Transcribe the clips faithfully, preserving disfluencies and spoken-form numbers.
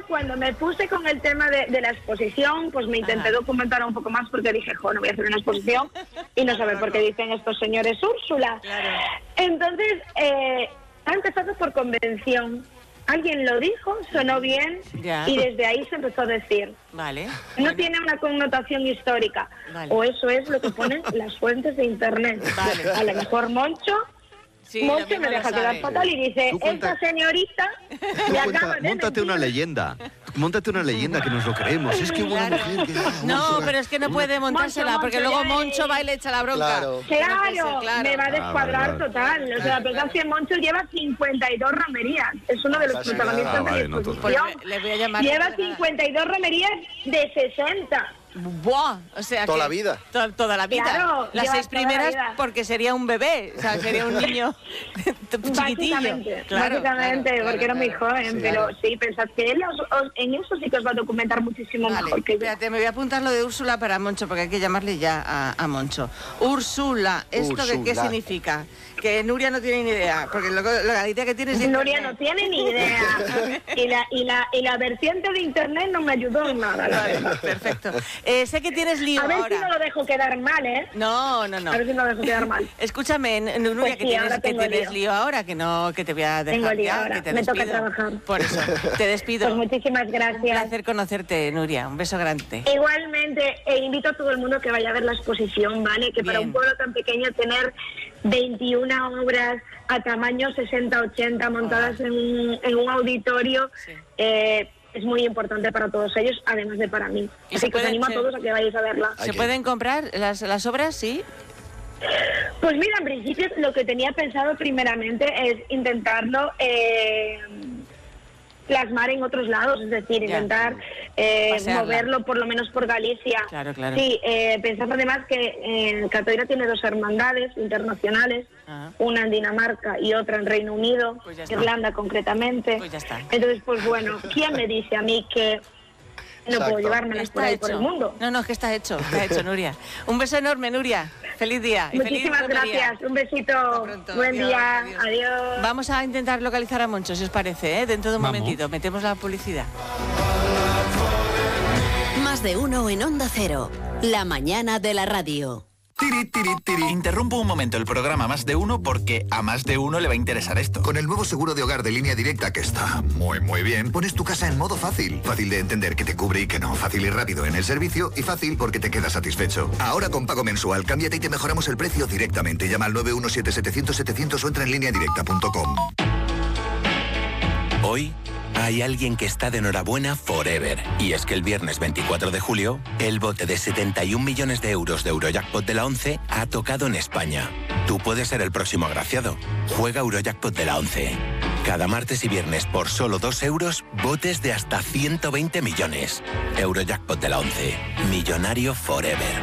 cuando me puse con el tema de, de la exposición, pues me intenté Ajá. documentar un poco más porque dije, jo, no voy a hacer una exposición y no saber por qué dicen estos señores Úrsula. Claro. Entonces, eh, ha empezado por convención. Alguien lo dijo, sonó bien ya. Y desde ahí se empezó a decir. Vale. No bueno. tiene una connotación histórica. Vale. O eso es lo que ponen las fuentes de internet. Vale. A lo mejor Moncho... Sí, Moncho me deja quedar fatal y dice, esta señorita me acaba de Móntate una leyenda, móntate una leyenda que nos lo creemos. Es que hubo una mujer que... No, pero es que no puede montársela, Moncho, porque Moncho, luego Moncho va y le echa la bronca. Claro, claro, claro. me va a descuadrar ah, vale, total. Vale. O sea, pensad que Moncho lleva cincuenta y dos romerías. Es uno de los protagonistas ah, vale, de la exposición. No, le voy a llamar lleva cincuenta y dos romerías de sesenta. Buah, o sea toda que, la vida. To, toda la vida. Claro, las seis primeras porque sería un bebé, o sea, sería un niño chiquitillo. Básicamente, claro, básicamente claro, porque claro, era muy claro, joven, sí, pero claro. sí, pensad que él os, os, en eso sí que os va a documentar muchísimo vale, mejor que yo. Espérate, me voy a apuntar lo de Úrsula para Moncho, porque hay que llamarle ya a, a Moncho. Úrsula, ¿esto Úrsula. De qué significa? Que Nuria no tiene ni idea, porque lo, lo, la idea que tiene es... Nuria no tiene ni idea. y, la, y, la, y la vertiente de internet no me ayudó en nada, la verdad. Perfecto. Eh, sé que tienes lío ahora. A ver si no lo dejo quedar mal, ¿eh? No, no, no. A ver si no lo dejo quedar mal. Escúchame, Nuria, pues que, sí, tienes, que tienes lío. lío ahora, que no, que te voy a dejar tengo lío ya, ahora. que te me despido. toca trabajar. Por eso, te despido. Pues muchísimas gracias. Un placer conocerte, Nuria. Un beso grande. Igualmente, e invito a todo el mundo que vaya a ver la exposición, ¿vale? Que Bien. Para un pueblo tan pequeño tener veintiuna obras a tamaño sesenta ochenta montadas oh. en, un, en un auditorio sí. eh, es muy importante para todos ellos, además de para mí. Así que os animo a todos a que vayáis a verla. ¿Se pueden comprar las, las obras? Sí. Pues mira, en principio lo que tenía pensado primeramente es intentarlo eh, plasmar en otros lados, es decir, ya. intentar eh, moverlo por lo menos por Galicia. Claro, claro. Sí, eh, pensad además que eh, Catoira tiene dos hermandades internacionales, Ajá. una en Dinamarca y otra en Reino Unido, pues Irlanda concretamente. Pues ya está. Entonces, pues bueno, ¿quién me dice a mí que no Exacto. puedo llevármelas por ahí hecho. por el mundo? No, no, es que está hecho, está hecho, Nuria. Un beso enorme, Nuria. Feliz día. Y Muchísimas feliz gracias. Un besito. Buen adiós, día. Adiós. adiós. Vamos a intentar localizar a Moncho, si os parece, ¿eh? Dentro de un Vamos. momentito. Metemos la publicidad. Más de uno en Onda Cero. La mañana de la radio. Tiri, tiri, tiri. Interrumpo un momento el programa Más de Uno porque a más de uno le va a interesar esto. Con el nuevo seguro de hogar de Línea Directa, que está muy, muy bien, pones tu casa en modo fácil. Fácil de entender que te cubre y que no. Fácil y rápido en el servicio y fácil porque te quedas satisfecho. Ahora con pago mensual, cámbiate y te mejoramos el precio directamente. Llama al nueve uno siete setecientos setecientos o entra en línea directa punto com. Hoy hay alguien que está de enhorabuena forever. Y es que el viernes veinticuatro de julio, el bote de setenta y un millones de euros de Eurojackpot de la ONCE ha tocado en España. Tú puedes ser el próximo agraciado. Juega Eurojackpot de la ONCE. Cada martes y viernes por solo dos euros, botes de hasta ciento veinte millones. Eurojackpot de la ONCE. Millonario forever.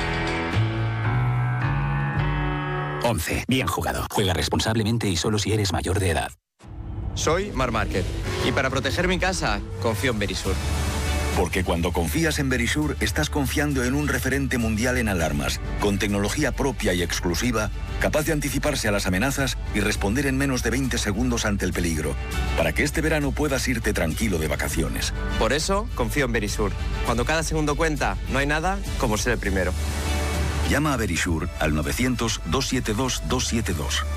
ONCE. Bien jugado. Juega responsablemente y solo si eres mayor de edad. Soy Mar Márquez y para proteger mi casa confío en Verisur. Porque cuando confías en Verisur estás confiando en un referente mundial en alarmas, con tecnología propia y exclusiva, capaz de anticiparse a las amenazas y responder en menos de veinte segundos ante el peligro, para que este verano puedas irte tranquilo de vacaciones. Por eso confío en Verisur. Cuando cada segundo cuenta, no hay nada como ser el primero. Llama a Verisur al novecientos, doscientos setenta y dos, doscientos setenta y dos.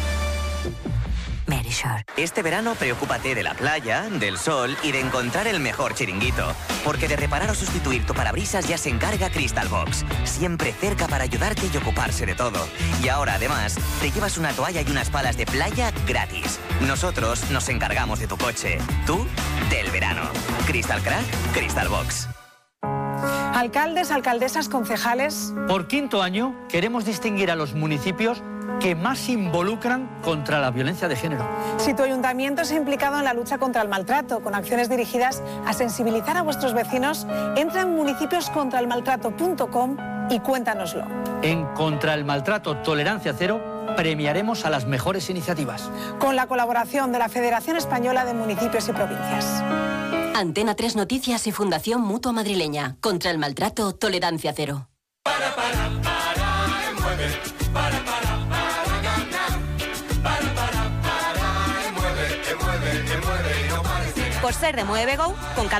Verisur. Este verano preocúpate de la playa, del sol y de encontrar el mejor chiringuito. Porque de reparar o sustituir tu parabrisas ya se encarga Crystal Box. Siempre cerca para ayudarte y ocuparse de todo. Y ahora además te llevas una toalla y unas palas de playa gratis. Nosotros nos encargamos de tu coche. Tú, del verano. Crystal Crack, Crystal Box. Alcaldes, alcaldesas, concejales. Por quinto año queremos distinguir a los municipios que más se involucran contra la violencia de género. Si tu ayuntamiento se ha implicado en la lucha contra el maltrato, con acciones dirigidas a sensibilizar a vuestros vecinos, entra en municipios contra el maltrato punto com y cuéntanoslo. En Contra el Maltrato Tolerancia Cero premiaremos a las mejores iniciativas. Con la colaboración de la Federación Española de Municipios y Provincias. Antena tres Noticias y Fundación Mutua Madrileña. Contra el Maltrato Tolerancia Cero. Para, para, para, mueve, para, para. Por ser de Mueve Go, con cada